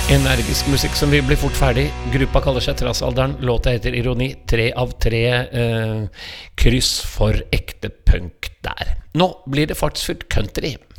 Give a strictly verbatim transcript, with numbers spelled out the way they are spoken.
Energisk musikk som vil bli fort ferdig. Gruppa kaller seg Trassalderen. Låta heter Ironi. Tre av tre eh, kryss for ekte punk der. Nå blir det fartsfullt country.